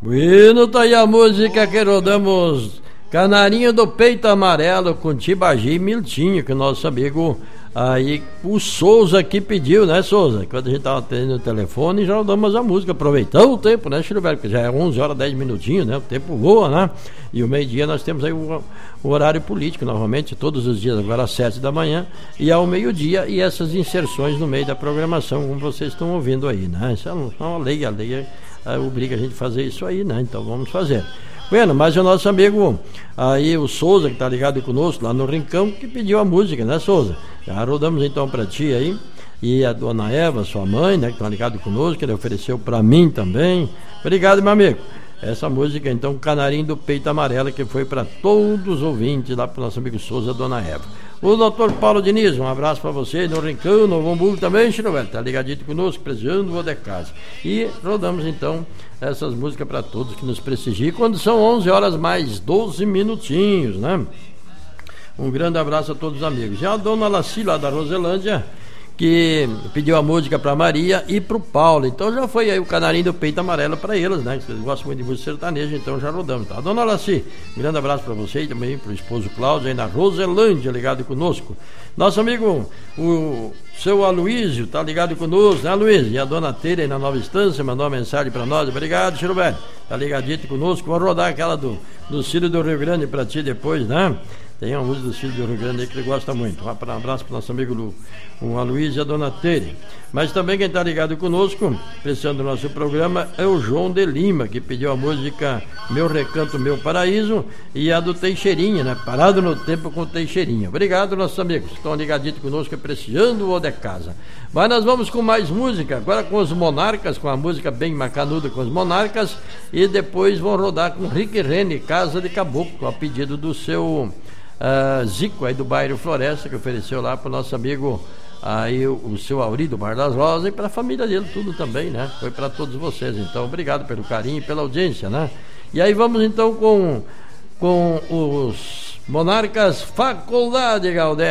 Bueno, tá aí a música que rodamos, Canarinho do Peito Amarelo, com Tibagi e Miltinho, que o nosso amigo aí, o Souza aqui pediu, né, Souza? Quando a gente tava atendendo o telefone, já rodamos a música, aproveitando o tempo, né, Chilberto? Porque já é 11 horas 10 minutinhos, né? O tempo voa, né? E o meio-dia nós temos aí o horário político, novamente, todos os dias, agora às 7 da manhã e ao meio-dia, e essas inserções no meio da programação, como vocês estão ouvindo aí, né? Isso é uma lei, a lei obriga a gente a fazer isso aí, né? Então vamos fazer. Bueno, mas o nosso amigo aí, o Souza, que tá ligado conosco lá no Rincão, que pediu a música, né, Souza? Já rodamos então pra ti aí, e a dona Eva, sua mãe, né, que tá ligado conosco, que ele ofereceu pra mim também. Obrigado, meu amigo. Essa música, então, Canarinho do Peito Amarelo, que foi para todos os ouvintes lá pro nosso amigo Souza, dona Eva. O doutor Paulo Diniz, um abraço para você, no Rincão, no Vombugo também, Chinovelho, tá ligadito conosco, prestigiando o de casa. E rodamos então essas músicas para todos que nos prestigiam, quando são 11 horas mais 12 minutinhos, né? Um grande abraço a todos os amigos. E a dona Laci, lá da Roselândia, que pediu a música para Maria e para o Paulo. Então já foi aí o Canarinho do Peito Amarelo para eles, né? Vocês gostam muito de música sertaneja, então já rodamos, tá? Dona Laci, um grande abraço para você e também para o esposo Cláudio aí na Roselândia, ligado conosco. Nosso amigo, o seu Aloísio, tá ligado conosco, né, Aloísio? E a dona Teira aí na Nova Estância mandou uma mensagem para nós. Obrigado, Chiro Velho. Tá ligadito conosco. Vou rodar aquela do Círio do Rio Grande para ti depois, né? Tem uma música do Círio do Rio Grande aí que ele gosta muito. Um abraço para o nosso amigo o Aloysio e a dona Tere. Mas também quem está ligado conosco, precisando do nosso programa, é o João de Lima, que pediu a música Meu Recanto, Meu Paraíso, e a do Teixeirinha, né? Parado no Tempo com o Teixeirinha. Obrigado, nossos amigos que estão ligaditos conosco, apreciando o de casa. Mas nós vamos com mais música, agora com os Monarcas, com a música bem macanuda com os Monarcas, e depois vão rodar com Rick Rene, Casa de Caboclo, a pedido do seu Zico aí do bairro Floresta, que ofereceu lá para o nosso amigo aí o seu Auri do Bar das Rosas, e para a família dele tudo também, né? Foi para todos vocês, então obrigado pelo carinho e pela audiência, né? E aí vamos então com os Monarcas, Faculdade Galdério.